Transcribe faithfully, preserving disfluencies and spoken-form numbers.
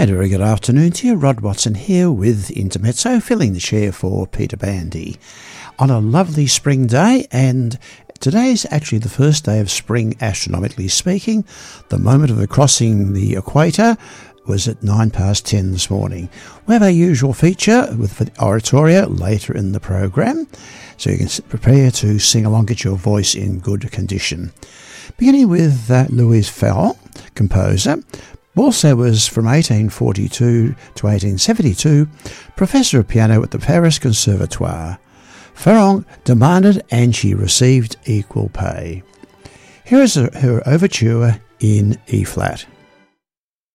And a very good afternoon to you. Rod Watson here with Intermezzo, filling the chair for Peter Bandy on a lovely spring day. And today's actually the first day of spring, astronomically speaking. The moment of the crossing the equator was at nine past ten this morning. We have our usual feature with the oratorio later in the program, so you can prepare to sing along, get your voice in good condition. Beginning with uh, Louis Ferrand, composer. Balsa was from eighteen forty-two to eighteen seventy-two professor of piano at the Paris Conservatoire. Ferrand demanded and she received equal pay. Here is her overture in E-flat.